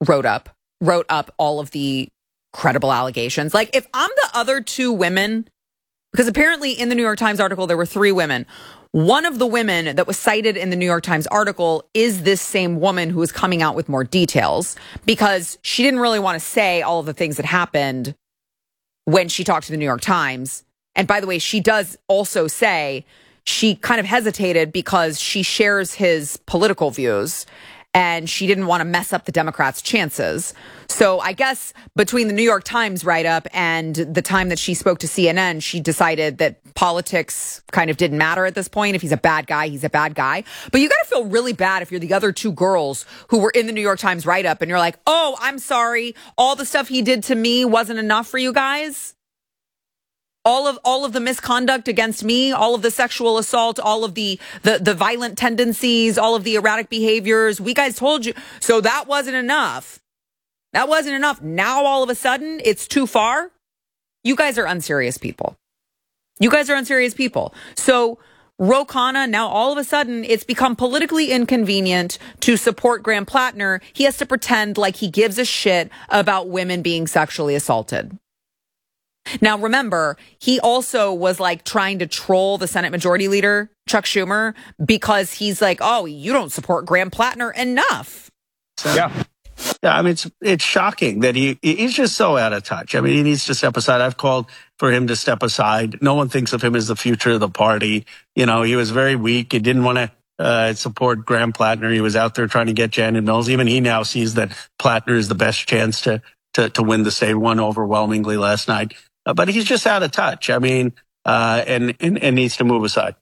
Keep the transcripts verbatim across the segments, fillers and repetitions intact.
wrote up, wrote up all of the credible allegations. Like, if I'm the other two women, because apparently in the New York Times article, there were three women. One of the women that was cited in the New York Times article is this same woman who is coming out with more details, because she didn't really want to say all of the things that happened when she talked to the New York Times. And by the way, she does also say she kind of hesitated because she shares his political views and she didn't want to mess up the Democrats' chances. So I guess between the New York Times write-up and the time that she spoke to C N N, she decided that politics kind of didn't matter at this point. If he's a bad guy, he's a bad guy. But you got to feel really bad if you're the other two girls who were in the New York Times write-up and you're like, oh, I'm sorry, all the stuff he did to me wasn't enough for you guys? All of all of the misconduct against me, all of the sexual assault, all of the, the the violent tendencies, all of the erratic behaviors, we guys told you. So that wasn't enough. That wasn't enough. Now all of a sudden it's too far. You guys are unserious people. You guys are unserious people. So Ro Khanna, now all of a sudden it's become politically inconvenient to support Graham Plattner. He has to pretend like he gives a shit about women being sexually assaulted. Now, remember, he also was like trying to troll the Senate Majority Leader, Chuck Schumer, because he's like, oh, you don't support Graham Plattner enough. So, yeah. Yeah, I mean, it's it's shocking that he he's just so out of touch. I mean, he needs to step aside. I've called for him to step aside. No one thinks of him as the future of the party. You know, he was very weak. He didn't want to uh, support Graham Plattner. He was out there trying to get Janet Mills. Even he now sees that Plattner is the best chance to to, to win the state. Won overwhelmingly last night. Uh, but he's just out of touch. I mean, uh, and, and, and needs to move aside.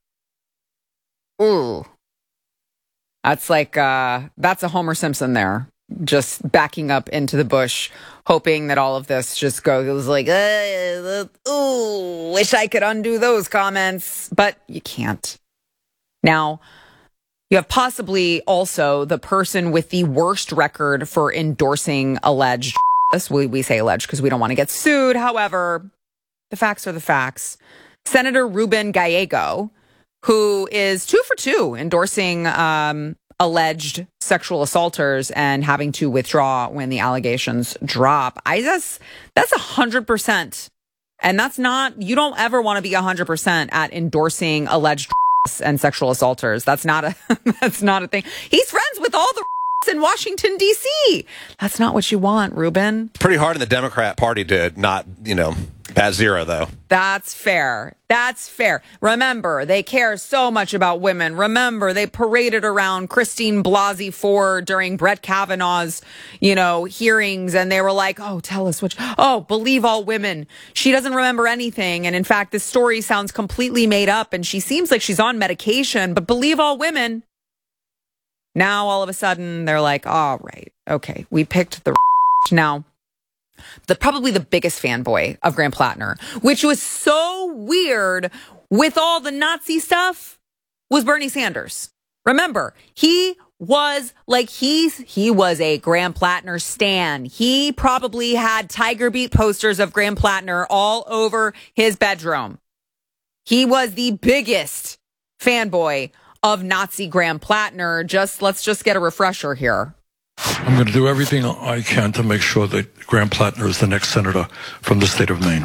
Ooh. That's like, uh, that's a Homer Simpson there. Just backing up into the bush, hoping that all of this just goes like, uh, ooh, wish I could undo those comments. But you can't. Now, you have possibly also the person with the worst record for endorsing alleged We, we say alleged because we don't want to get sued. However, the facts are the facts. Senator Ruben Gallego, who is two for two endorsing um, alleged sexual assaulters and having to withdraw when the allegations drop. I guess that's one hundred percent. And that's not, you don't ever want to be one hundred percent at endorsing alleged and sexual assaulters. That's not a, that's not a thing. He's friends with all the in Washington, D C. That's not what you want, Ruben. Pretty hard in the Democrat Party to not, you know, pass zero, though. That's fair. That's fair. Remember, they care so much about women. Remember, they paraded around Christine Blasey Ford during Brett Kavanaugh's, you know, hearings, and they were like, oh, tell us which, oh, believe all women. She doesn't remember anything. And in fact, this story sounds completely made up, and she seems like she's on medication, but believe all women. Now, all of a sudden, they're like, all right, okay, we picked the now. The probably the biggest fanboy of Graham Plattner, which was so weird with all the Nazi stuff, was Bernie Sanders. Remember, he was like, he's, he was a Graham Plattner stan. He probably had Tiger Beat posters of Graham Plattner all over his bedroom. He was the biggest fanboy of Nazi Graham Plattner. Just let's just get a refresher here. I'm going to do everything I can to make sure that Graham Plattner is the next senator from the state of Maine.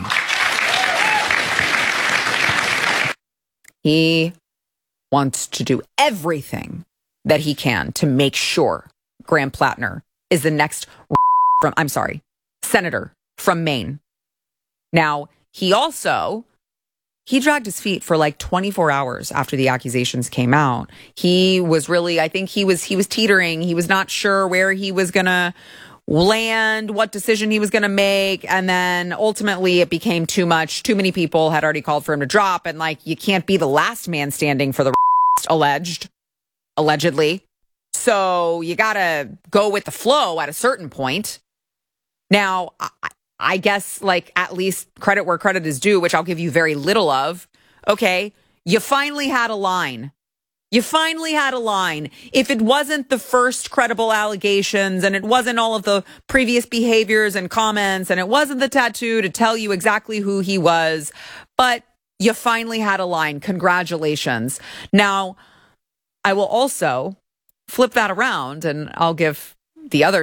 He wants to do everything that he can to make sure Graham Plattner is the next from, I'm sorry, senator from Maine. Now, he also He dragged his feet for like twenty-four hours after the accusations came out. He was really, I think he was, he was teetering. He was not sure where he was going to land, what decision he was going to make. And then ultimately it became too much. Too many people had already called for him to drop. And like, you can't be the last man standing for the alleged, allegedly. So you got to go with the flow at a certain point. Now, I, I guess, like, at least credit where credit is due, which I'll give you very little of. Okay, you finally had a line. You finally had a line. If it wasn't the first credible allegations and it wasn't all of the previous behaviors and comments and it wasn't the tattoo to tell you exactly who he was, but you finally had a line. Congratulations. Now, I will also flip that around and I'll give the other